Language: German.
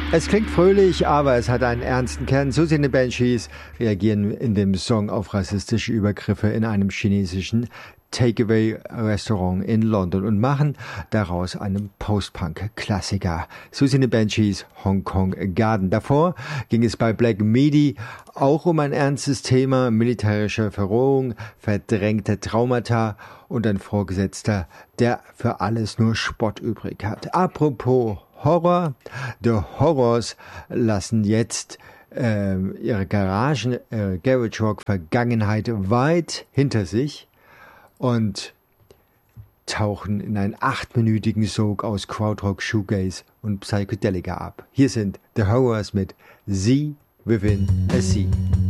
Es klingt fröhlich, aber es hat einen ernsten Kern. So sind die Banshees, reagieren in dem Song auf rassistische Übergriffe in einem chinesischen Takeaway-Restaurant in London und machen daraus einen Post-Punk-Klassiker. So sind die Banshees, Hong Kong Garden. Davor ging es bei Black Midi auch um ein ernstes Thema, militärische Verrohung, verdrängte Traumata und ein Vorgesetzter, der für alles nur Spott übrig hat. Apropos Horror, The Horrors lassen jetzt ihre Garage Rock Vergangenheit weit hinter sich und tauchen in einen 8-minütigen Sog aus Krautrock, Shoegaze und Psychedelika ab. Hier sind The Horrors mit Sea Within a Sea.